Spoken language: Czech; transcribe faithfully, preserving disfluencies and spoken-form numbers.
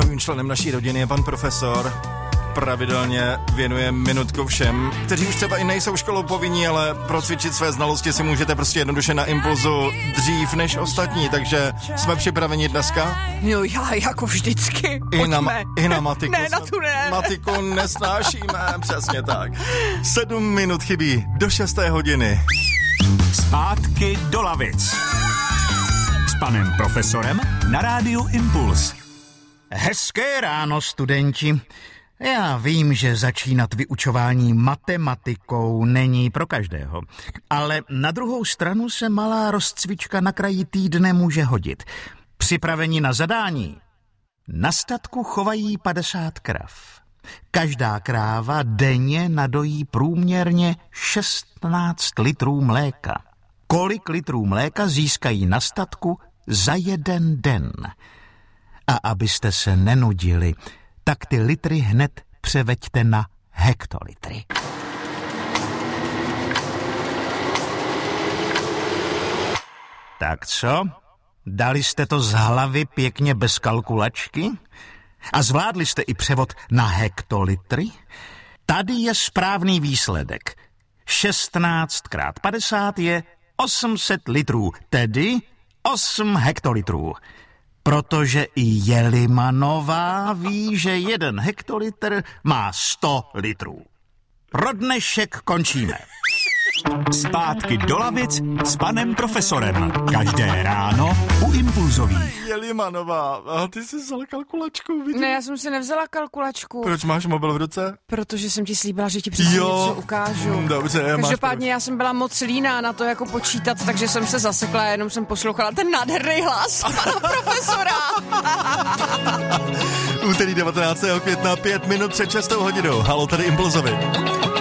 Novým členem naší rodiny je pan profesor. Pravidelně věnuje minutku všem, kteří už třeba i nejsou školou povinní, ale procvičit své znalosti si můžete prostě jednoduše na Impulzu dřív než ostatní, takže jsme připraveni dneska. Jo, já jako vždycky. I na, I na matiku. Ne, na tu ne. Matiku nesnášíme, přesně tak. Sedm minut chybí do šesté hodiny. Zpátky do lavic. S panem profesorem na rádiu Impuls. Hezké ráno, studenti. Já vím, že začínat vyučování matematikou není pro každého, ale na druhou stranu se malá rozcvička na kraji týdne může hodit. Připraveni na zadání? Na statku chovají padesát krav. Každá kráva denně nadojí průměrně šestnáct litrů mléka. Kolik litrů mléka získají na statku za jeden den? A abyste se nenudili, tak ty litry hned převeďte na hektolitry. Tak co? Dali jste to z hlavy pěkně bez kalkulačky? A zvládli jste i převod na hektolitry? Tady je správný výsledek. šestnáct krát padesát je osm set litrů, tedy osm hektolitrů. Protože i Jelimanová ví, že jeden hektolitr má sto litrů. Pro dnešek končíme. Zpátky do lavic s panem profesorem. Každé ráno u Impulzových. Jelimanová, a ty jsi vzala kalkulačku, vidím. Ne, já jsem si nevzala kalkulačku. Proč máš mobil v ruce? Protože jsem ti slíbila, že ti přesně něco ukážu. Dobře, Každopádně já jsem byla moc líná na to jako počítat, takže jsem se zasekla, jenom jsem poslouchala ten nádherný hlas pana profesora. Úterý devatenáctého května, pět minut před šestou hodinou. Halo, tady Impulzovi.